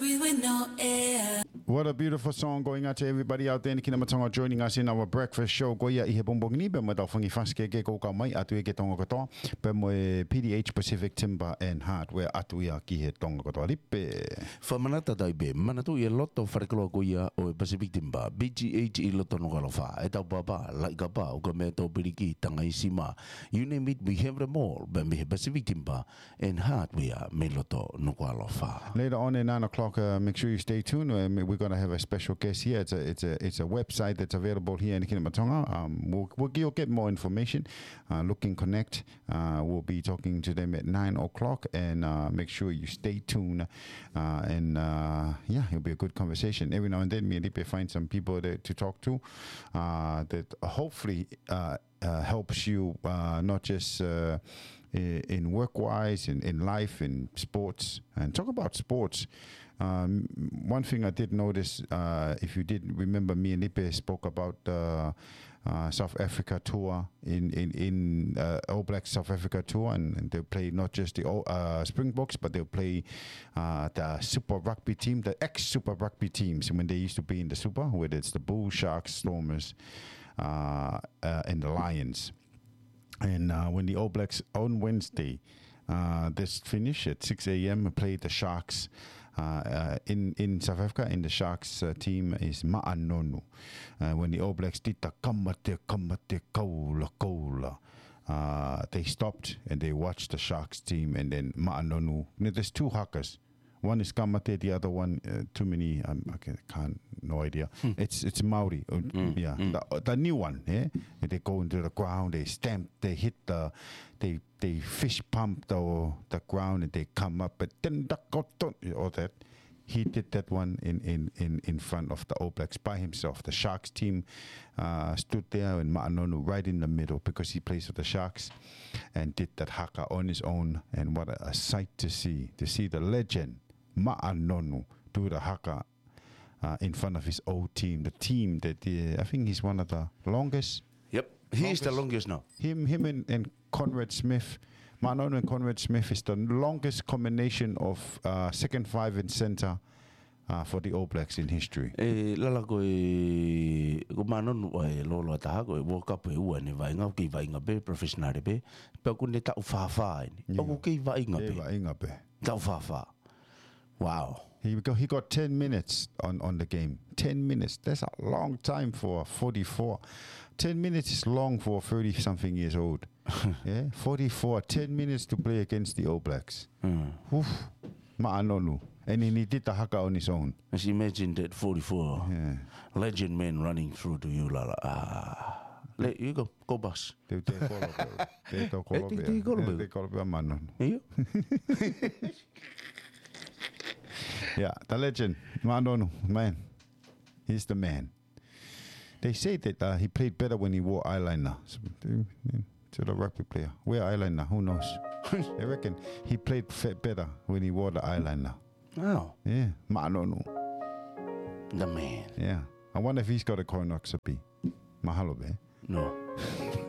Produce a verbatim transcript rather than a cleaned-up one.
breathe with no air. What a beautiful song going out to everybody out there in Kinamatonga joining us in our breakfast show. Goia i he bongbong ni be mo tau whangi whaske ke kou ka mai atu e ke tonga katoa. Pe mo e P D H Pacific Timber and Hardware atu ia ki he tonga katoa lipe. Whamanata tai be, manatu i e loto wharekaloa goia o e Pacific Timber. B G H i loto no kalofa. E tau papa, lai ka pa, o ka mea tau piriki, tanga i sima. You name it, we have them all. Be me he Pacific Timber and Hardware me loto no kalofa. Later on at nine o'clock, uh, make sure you stay tuned. Uh, we're going to have a special guest here. It's a it's a it's a website that's available here in Kinamatonga. Um, we'll, we'll you'll get more information. Uh, Look and Connect. Uh, we'll be talking to them at nine o'clock, and uh, make sure you stay tuned. Uh, and uh, yeah, it'll be a good conversation. Every now and then, me and Lipe find some people that, to talk to uh, that hopefully uh, uh, helps you uh, not just. Uh, in work-wise, in, in life, in sports, and talk about sports. Um, one thing I did notice, uh, if you did remember, me and Lipe spoke about uh, uh, South Africa tour in in in uh, All Blacks South Africa tour, and, and they play not just the uh, Springboks, but they'll play uh, the Super Rugby team, the ex-Super Rugby teams when they used to be in the Super, whether it's the Bulls, Sharks, Stormers, uh, uh, and the Lions. And uh, when the All Blacks on Wednesday, uh, this finish at six a.m. played the Sharks uh, uh, in in South Africa. And the Sharks uh, team is Ma'anonu. Uh, when the All Blacks did the kamate kamate kaula kaula, uh, they stopped and they watched the Sharks team. And then Ma'anonu. Now, there's two hakas. One is kamate, the other one uh, too many. Um, I can't, can't no idea. Hmm. It's it's Maori. Uh, mm. Yeah, mm. The, the new one. Yeah, and they go into the ground. They stamp. They hit the. They they fish pump the the ground and they come up. But then all that. He did that one in, in, in, in front of the All Blacks by himself. The Sharks team uh, stood there and Ma'anonu right in the middle because he plays for the Sharks and did that haka on his own. And what a, a sight to see, to see the legend Ma'anonu do the haka uh, in front of his old team. The team that uh, I think he's one of the longest. Yep, he's longest, the longest now. Him, him and, and Conrad Smith. Ma'anonu and Conrad Smith is the longest combination of uh, second five and center uh, for the All Blacks in history. E lala ko e ko Ma'anonu e lolo ta ko e World Cup e ua ne vai nga ki vai nga be professional be pe ko ne ta fa fa ni o ko ki vai nga be vai nga be ta fa fa. Wow. He got, he got ten minutes on, on the game. ten minutes. That's a long time for forty-four. ten minutes is long for thirty-something years old. Yeah, forty-four. ten minutes to play against the All Blacks. Mm. Oof. Ma'anonu. And then he did the haka on his own. Just imagine that forty-four yeah. legend men running through to you, Lala. Ah. Let you go. Go bus. They they call up. They call up. They call up. They call up Ma'anonu. Yeah. Yeah, the legend, Ma'anonu, man, he's the man. They say that uh, he played better when he wore eyeliner. So, to the rugby player, wear eyeliner, who knows? I reckon he played better when he wore the eyeliner. Oh. Yeah, Ma'anonu. The man. Yeah. I wonder if he's got a colonoscopy. Mahalo, be. No.